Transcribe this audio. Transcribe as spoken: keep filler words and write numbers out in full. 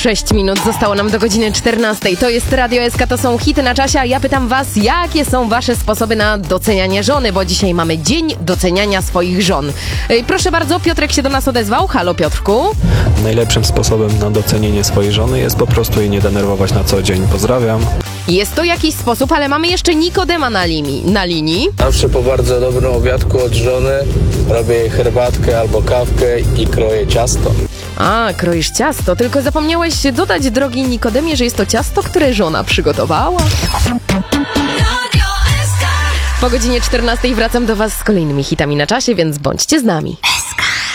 sześć minut zostało nam do godziny czternastej. To jest Radio S K, to są hity na czasie, a ja pytam was, jakie są wasze sposoby na docenianie żony, bo dzisiaj mamy dzień doceniania swoich żon. Ej, proszę bardzo, Piotrek się do nas odezwał. Halo, Piotrku. Najlepszym sposobem na docenienie swojej żony jest po prostu jej nie denerwować na co dzień. Pozdrawiam. Jest to jakiś sposób, ale mamy jeszcze Nikodema na, limi, na linii. Zawsze po bardzo dobrym obiadku od żony robię jej herbatkę albo kawkę i kroję ciasto. A, kroisz ciasto, tylko zapomniałeś dodać, drogi Nikodemie, że jest to ciasto, które żona przygotowała. Po godzinie czternastej wracam do was z kolejnymi hitami na czasie, więc bądźcie z nami.